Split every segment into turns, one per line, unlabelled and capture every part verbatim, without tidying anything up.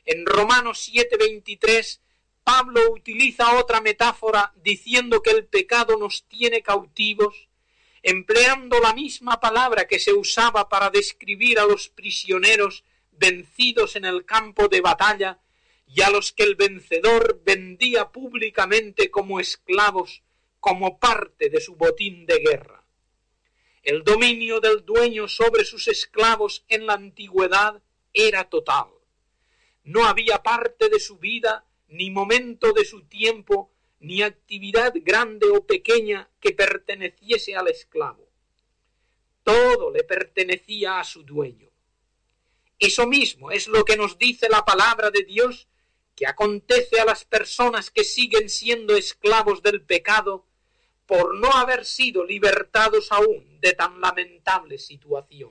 En Romanos siete veintitrés, Pablo utiliza otra metáfora diciendo que el pecado nos tiene cautivos, empleando la misma palabra que se usaba para describir a los prisioneros vencidos en el campo de batalla y a los que el vencedor vendía públicamente como esclavos, como parte de su botín de guerra. El dominio del dueño sobre sus esclavos en la antigüedad era total. No había parte de su vida, ni momento de su tiempo, ni actividad grande o pequeña que perteneciese al esclavo. Todo le pertenecía a su dueño. Eso mismo es lo que nos dice la palabra de Dios, que acontece a las personas que siguen siendo esclavos del pecado por no haber sido libertados aún de tan lamentable situación.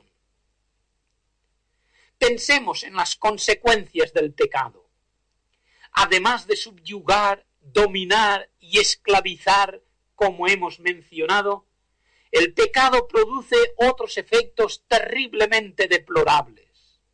Pensemos en las consecuencias del pecado. Además de subyugar, dominar y esclavizar, como hemos mencionado, el pecado produce otros efectos terriblemente deplorables.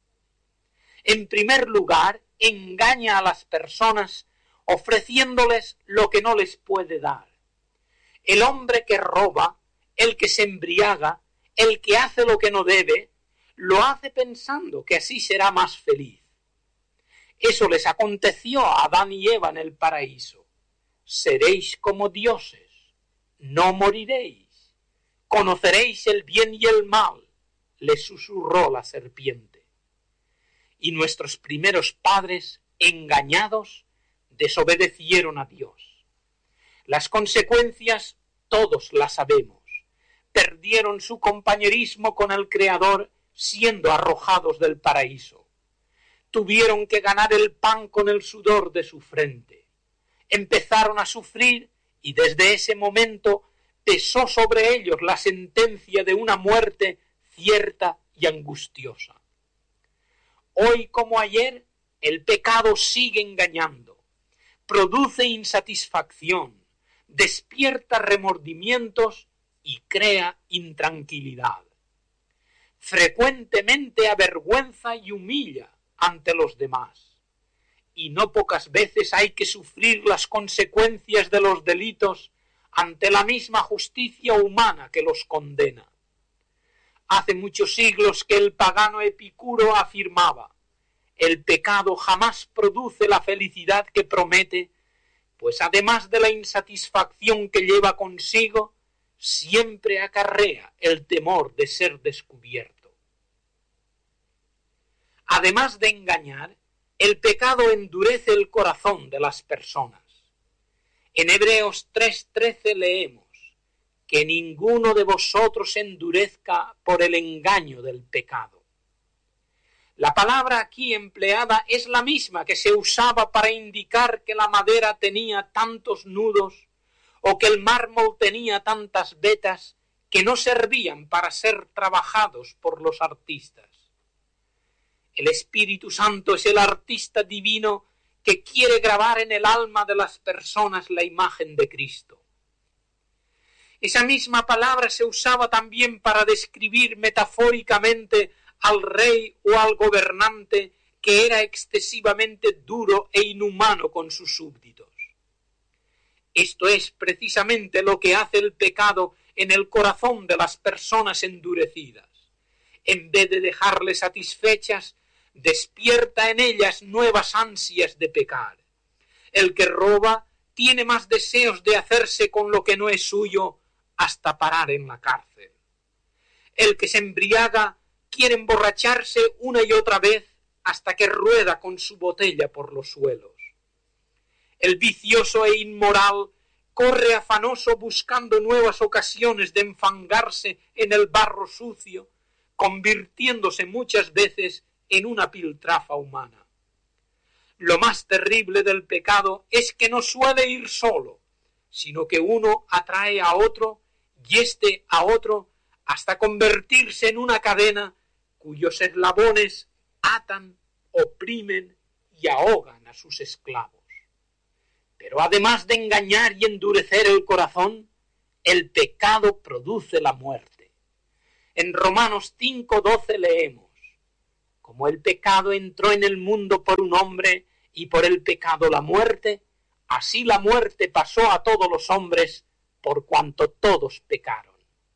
En primer lugar, engaña a las personas ofreciéndoles lo que no les puede dar. El hombre que roba, el que se embriaga, el que hace lo que no debe, lo hace pensando que así será más feliz. Eso les aconteció a Adán y Eva en el paraíso. Seréis como dioses, no moriréis, conoceréis el bien y el mal, les susurró la serpiente. Y nuestros primeros padres, engañados, desobedecieron a Dios. Las consecuencias todos las sabemos. Perdieron su compañerismo con el Creador siendo arrojados del paraíso. Tuvieron que ganar el pan con el sudor de su frente. Empezaron a sufrir y desde ese momento pesó sobre ellos la sentencia de una muerte cierta y angustiosa. Hoy como ayer, el pecado sigue engañando, produce insatisfacción, despierta remordimientos y crea intranquilidad. Frecuentemente avergüenza y humilla ante los demás, y no pocas veces hay que sufrir las consecuencias de los delitos ante la misma justicia humana que los condena. Hace muchos siglos que el pagano Epicuro afirmaba: el pecado jamás produce la felicidad que promete, pues además de la insatisfacción que lleva consigo, siempre acarrea el temor de ser descubierto. Además de engañar, el pecado endurece el corazón de las personas. En Hebreos tres trece leemos: que ninguno de vosotros endurezca por el engaño del pecado. La palabra aquí empleada es la misma que se usaba para indicar que la madera tenía tantos nudos o que el mármol tenía tantas vetas que no servían para ser trabajados por los artistas. El Espíritu Santo es el artista divino que quiere grabar en el alma de las personas la imagen de Cristo. Esa misma palabra se usaba también para describir metafóricamente al rey o al gobernante que era excesivamente duro e inhumano con sus súbditos. Esto es precisamente lo que hace el pecado en el corazón de las personas endurecidas. En vez de dejarles satisfechas, despierta en ellas nuevas ansias de pecar. El que roba tiene más deseos de hacerse con lo que no es suyo hasta parar en la cárcel. El que se embriaga quiere emborracharse una y otra vez hasta que rueda con su botella por los suelos. El vicioso e inmoral corre afanoso buscando nuevas ocasiones de enfangarse en el barro sucio, convirtiéndose muchas veces en una piltrafa humana. Lo más terrible del pecado es que no suele ir solo, sino que uno atrae a otro y éste a otro hasta convertirse en una cadena cuyos eslabones atan, oprimen y ahogan a sus esclavos. Pero además de engañar y endurecer el corazón, el pecado produce la muerte. En Romanos cinco doce leemos: como el pecado entró en el mundo por un hombre y por el pecado la muerte, así la muerte pasó a todos los hombres por cuanto todos pecaron.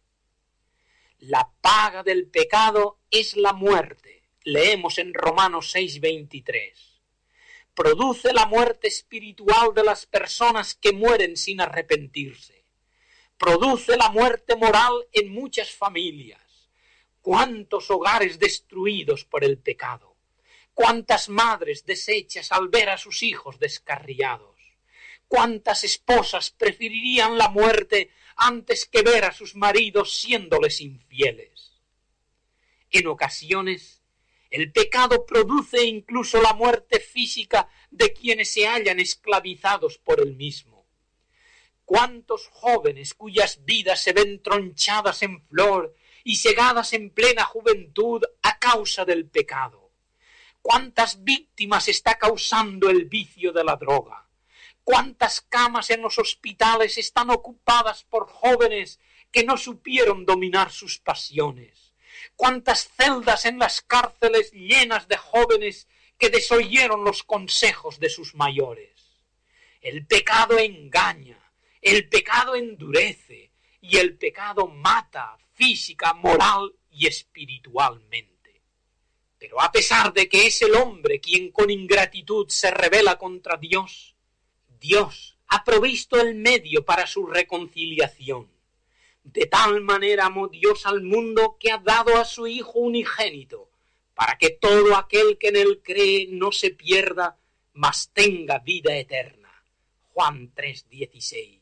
La paga del pecado es la muerte, leemos en Romanos seis veintitrés. Produce la muerte espiritual de las personas que mueren sin arrepentirse. Produce la muerte moral en muchas familias. Cuántos hogares destruidos por el pecado. Cuántas madres deshechas al ver a sus hijos descarriados. Cuántas esposas preferirían la muerte antes que ver a sus maridos siéndoles infieles. En ocasiones, el pecado produce incluso la muerte física de quienes se hallan esclavizados por el mismo. Cuántos jóvenes cuyas vidas se ven tronchadas en flor y cegadas en plena juventud a causa del pecado. Cuántas víctimas está causando el vicio de la droga. Cuántas camas en los hospitales están ocupadas por jóvenes que no supieron dominar sus pasiones. Cuántas celdas en las cárceles llenas de jóvenes que desoyeron los consejos de sus mayores. El pecado engaña, el pecado endurece y el pecado mata física, moral y espiritualmente. Pero a pesar de que es el hombre quien con ingratitud se rebela contra Dios, Dios ha provisto el medio para su reconciliación. De tal manera amó Dios al mundo que ha dado a su Hijo unigénito, para que todo aquel que en él cree no se pierda, mas tenga vida eterna. Juan tres dieciséis.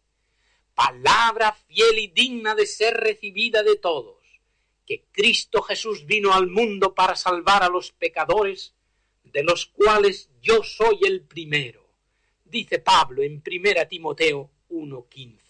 Palabra fiel y digna de ser recibida de todos, que Cristo Jesús vino al mundo para salvar a los pecadores, de los cuales yo soy el primero, dice Pablo en primera Timoteo uno quince.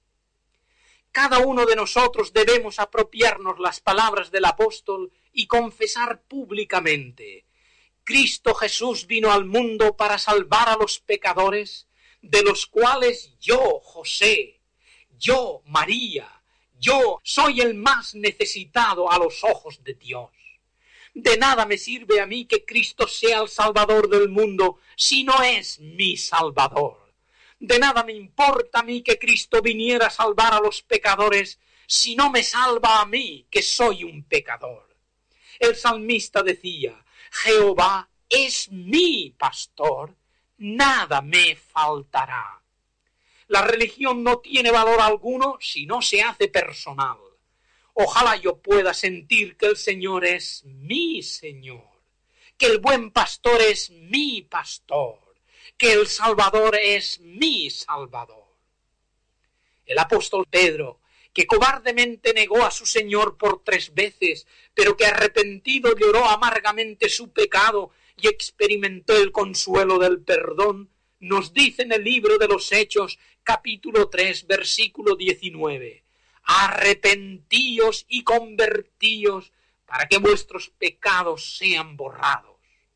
Cada uno de nosotros debemos apropiarnos las palabras del apóstol y confesar públicamente: Cristo Jesús vino al mundo para salvar a los pecadores, de los cuales yo, José, yo, María, yo soy el más necesitado a los ojos de Dios. De nada me sirve a mí que Cristo sea el Salvador del mundo si no es mi Salvador. De nada me importa a mí que Cristo viniera a salvar a los pecadores si no me salva a mí, que soy un pecador. El salmista decía: Jehová es mi pastor, nada me faltará. La religión no tiene valor alguno si no se hace personal. Ojalá yo pueda sentir que el Señor es mi Señor, que el buen pastor es mi pastor, que el Salvador es mi Salvador. El apóstol Pedro, que cobardemente negó a su Señor por tres veces, pero que arrepentido lloró amargamente su pecado y experimentó el consuelo del perdón, nos dice en el libro de los Hechos, capítulo tres, versículo diecinueve, arrepentíos y convertíos para que vuestros pecados sean borrados.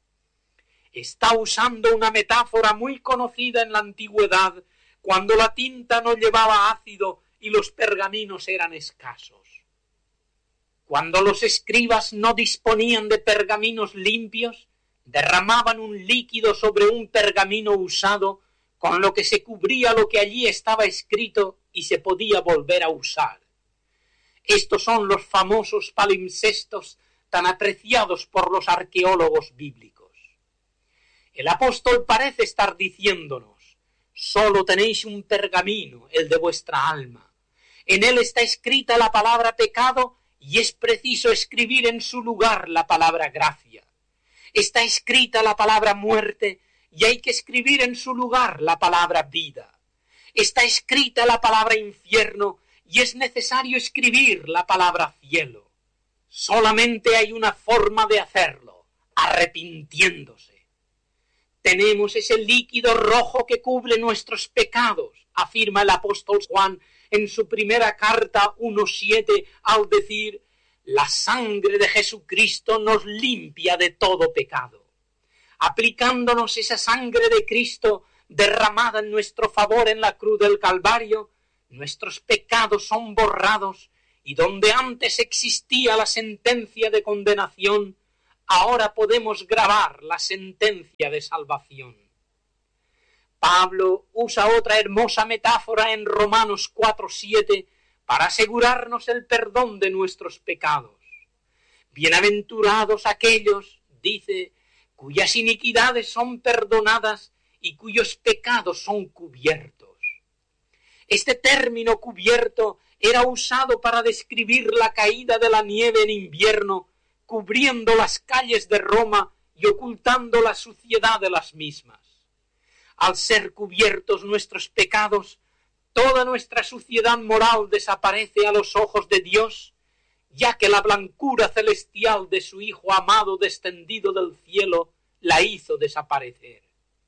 Está usando una metáfora muy conocida en la antigüedad, cuando la tinta no llevaba ácido y los pergaminos eran escasos. Cuando los escribas no disponían de pergaminos limpios, derramaban un líquido sobre un pergamino usado, con lo que se cubría lo que allí estaba escrito y se podía volver a usar. Estos son los famosos palimpsestos tan apreciados por los arqueólogos bíblicos. El apóstol parece estar diciéndonos: solo tenéis un pergamino, el de vuestra alma. En él está escrita la palabra pecado y es preciso escribir en su lugar la palabra gracia. Está escrita la palabra muerte y hay que escribir en su lugar la palabra vida. Está escrita la palabra infierno y es necesario escribir la palabra cielo. Solamente hay una forma de hacerlo: arrepintiéndose. Tenemos ese líquido rojo que cubre nuestros pecados, afirma el apóstol Juan en su primera carta uno siete, al decir: la sangre de Jesucristo nos limpia de todo pecado. Aplicándonos esa sangre de Cristo derramada en nuestro favor en la cruz del Calvario, nuestros pecados son borrados y donde antes existía la sentencia de condenación, ahora podemos grabar la sentencia de salvación. Pablo usa otra hermosa metáfora en Romanos cuatro siete para asegurarnos el perdón de nuestros pecados. Bienaventurados aquellos, dice, cuyas iniquidades son perdonadas y cuyos pecados son cubiertos. Este término cubierto era usado para describir la caída de la nieve en invierno, cubriendo las calles de Roma y ocultando la suciedad de las mismas. Al ser cubiertos nuestros pecados, toda nuestra suciedad moral desaparece a los ojos de Dios, ya que la blancura celestial de su Hijo amado descendido del cielo la hizo desaparecer.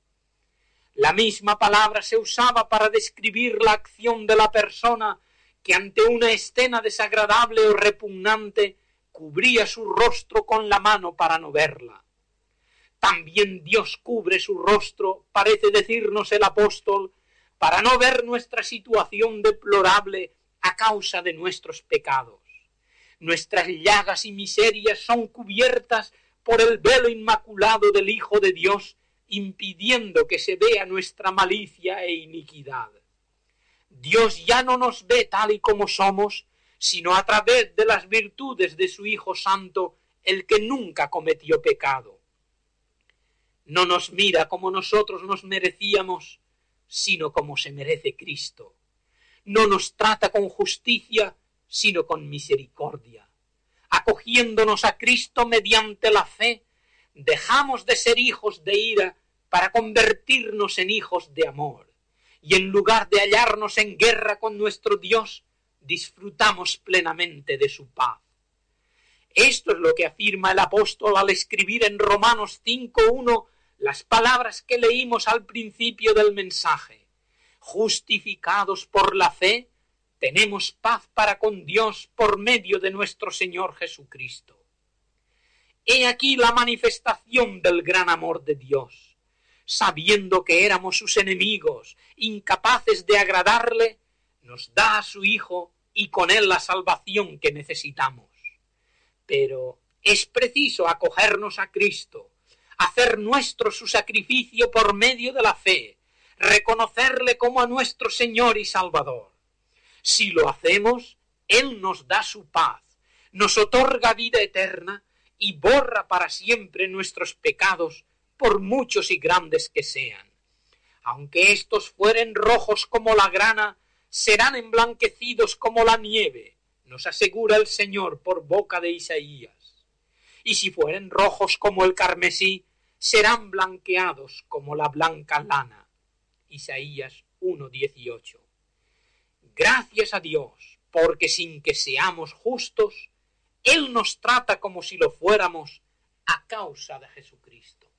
La misma palabra se usaba para describir la acción de la persona que ante una escena desagradable o repugnante cubría su rostro con la mano para no verla. También Dios cubre su rostro, parece decirnos el apóstol, para no ver nuestra situación deplorable a causa de nuestros pecados. Nuestras llagas y miserias son cubiertas por el velo inmaculado del Hijo de Dios, impidiendo que se vea nuestra malicia e iniquidad. Dios ya no nos ve tal y como somos, sino a través de las virtudes de su Hijo Santo, el que nunca cometió pecado. No nos mira como nosotros nos merecíamos, sino como se merece Cristo. No nos trata con justicia, sino con misericordia. Acogiéndonos a Cristo mediante la fe, dejamos de ser hijos de ira para convertirnos en hijos de amor. Y en lugar de hallarnos en guerra con nuestro Dios, disfrutamos plenamente de su paz. Esto es lo que afirma el apóstol al escribir en Romanos cinco uno las palabras que leímos al principio del mensaje. Justificados por la fe, tenemos paz para con Dios por medio de nuestro Señor Jesucristo. He aquí la manifestación del gran amor de Dios. Sabiendo que éramos sus enemigos, incapaces de agradarle, nos da a su Hijo y con él la salvación que necesitamos. Pero es preciso acogernos a Cristo, hacer nuestro su sacrificio por medio de la fe, reconocerle como a nuestro Señor y Salvador. Si lo hacemos, Él nos da su paz, nos otorga vida eterna y borra para siempre nuestros pecados, por muchos y grandes que sean. Aunque estos fueren rojos como la grana, serán emblanquecidos como la nieve, nos asegura el Señor por boca de Isaías. Y si fueren rojos como el carmesí, serán blanqueados como la blanca lana. Isaías uno dieciocho. Gracias a Dios, porque sin que seamos justos, Él nos trata como si lo fuéramos a causa de Jesucristo.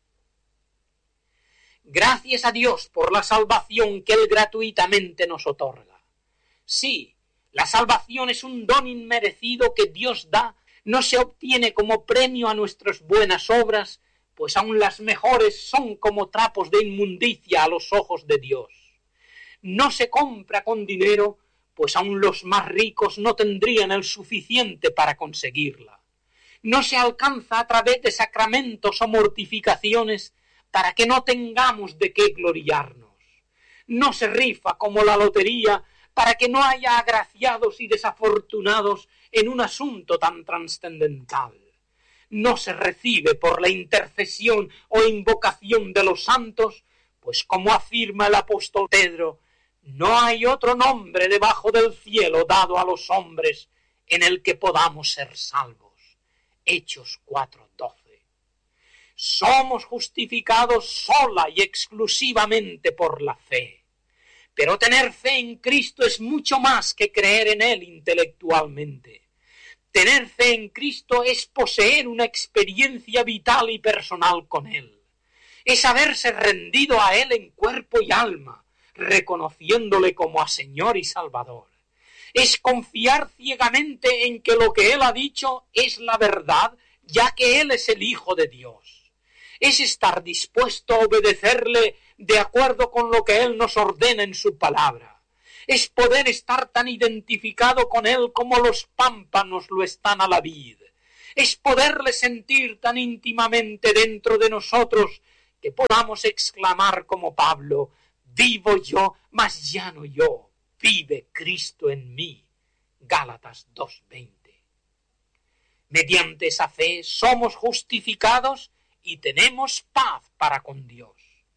Gracias a Dios por la salvación que Él gratuitamente nos otorga. Sí, la salvación es un don inmerecido que Dios da, no se obtiene como premio a nuestras buenas obras, pues aun las mejores son como trapos de inmundicia a los ojos de Dios. No se compra con dinero, pues aun los más ricos no tendrían el suficiente para conseguirla. No se alcanza a través de sacramentos o mortificaciones para que no tengamos de qué gloriarnos. No se rifa como la lotería para que no haya agraciados y desafortunados en un asunto tan trascendental. No se recibe por la intercesión o invocación de los santos, pues como afirma el apóstol Pedro, no hay otro nombre debajo del cielo dado a los hombres en el que podamos ser salvos. Hechos cuatro doce. Somos justificados sola y exclusivamente por la fe. Pero tener fe en Cristo es mucho más que creer en Él intelectualmente. Tener fe en Cristo es poseer una experiencia vital y personal con Él. Es haberse rendido a Él en cuerpo y alma, reconociéndole como a Señor y Salvador. Es confiar ciegamente en que lo que Él ha dicho es la verdad, ya que Él es el Hijo de Dios. Es estar dispuesto a obedecerle de acuerdo con lo que Él nos ordena en su palabra. Es poder estar tan identificado con Él como los pámpanos lo están a la vid. es poderle sentir tan íntimamente dentro de nosotros que podamos exclamar como Pablo: vivo yo, mas ya no yo, vive Cristo en mí. Gálatas dos veinte. Mediante esa fe somos justificados y tenemos paz para con Dios.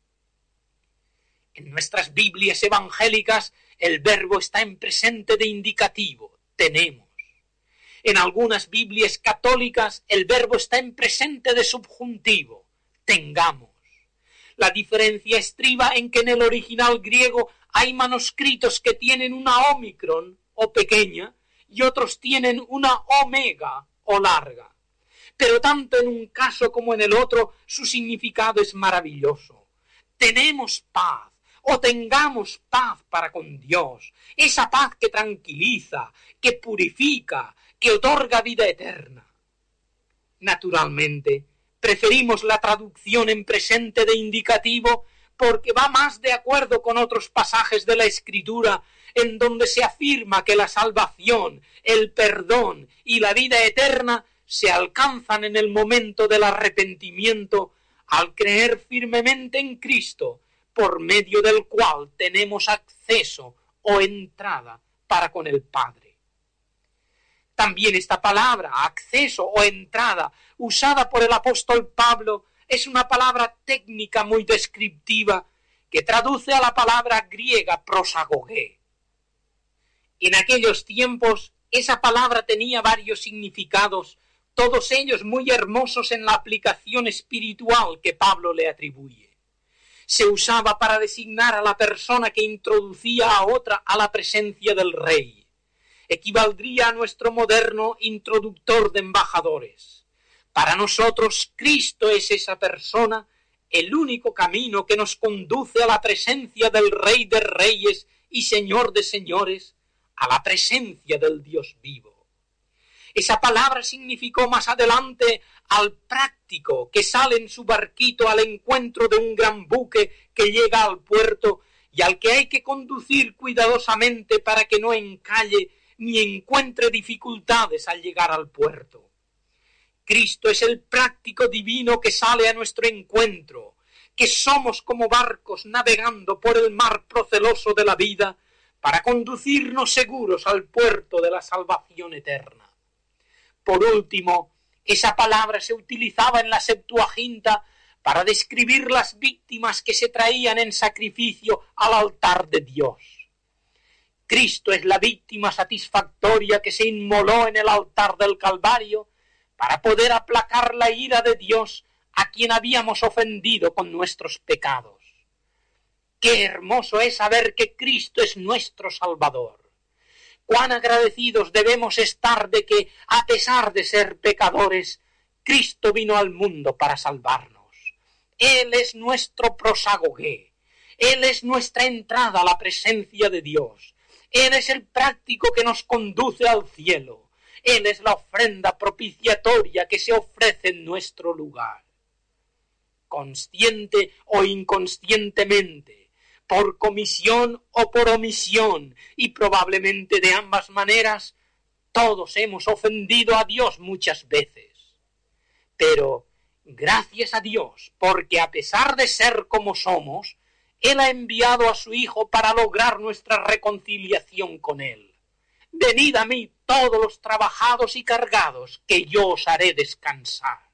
En nuestras Biblias evangélicas el verbo está en presente de indicativo, tenemos. En algunas Biblias católicas el verbo está en presente de subjuntivo, tengamos. La diferencia estriba en que en el original griego hay manuscritos que tienen una ómicron o pequeña y otros tienen una omega o larga. Pero tanto en un caso como en el otro su significado es maravilloso. Tenemos paz o tengamos paz para con Dios, esa paz que tranquiliza, que purifica, que otorga vida eterna. Naturalmente, preferimos la traducción en presente de indicativo porque va más de acuerdo con otros pasajes de la Escritura en donde se afirma que la salvación, el perdón y la vida eterna se alcanzan en el momento del arrepentimiento al creer firmemente en Cristo, por medio del cual tenemos acceso o entrada para con el Padre. También esta palabra, acceso o entrada, usada por el apóstol Pablo, es una palabra técnica muy descriptiva que traduce a la palabra griega prosagogé. En aquellos tiempos, esa palabra tenía varios significados, todos ellos muy hermosos en la aplicación espiritual que Pablo le atribuye. Se usaba para designar a la persona que introducía a otra a la presencia del rey. Equivaldría a nuestro moderno introductor de embajadores. Para nosotros, Cristo es esa persona, el único camino que nos conduce a la presencia del Rey de Reyes y Señor de Señores, a la presencia del Dios vivo. Esa palabra significó más adelante al práctico que sale en su barquito al encuentro de un gran buque que llega al puerto y al que hay que conducir cuidadosamente para que no encalle ni encuentre dificultades al llegar al puerto. Cristo es el práctico divino que sale a nuestro encuentro, que somos como barcos navegando por el mar proceloso de la vida para conducirnos seguros al puerto de la salvación eterna. Por último, esa palabra se utilizaba en la Septuaginta para describir las víctimas que se traían en sacrificio al altar de Dios. Cristo es la víctima satisfactoria que se inmoló en el altar del Calvario para poder aplacar la ira de Dios a quien habíamos ofendido con nuestros pecados. Qué hermoso es saber que Cristo es nuestro Salvador. Cuán agradecidos debemos estar de que, a pesar de ser pecadores, Cristo vino al mundo para salvarnos. Él es nuestro prosagogé. Él es nuestra entrada a la presencia de Dios. Él es el práctico que nos conduce al cielo. Él es la ofrenda propiciatoria que se ofrece en nuestro lugar. Consciente o inconscientemente, por comisión o por omisión, y probablemente de ambas maneras, todos hemos ofendido a Dios muchas veces. Pero, gracias a Dios, porque a pesar de ser como somos, Él ha enviado a su Hijo para lograr nuestra reconciliación con Él. Venid a mí todos los trabajados y cargados, que yo os haré descansar.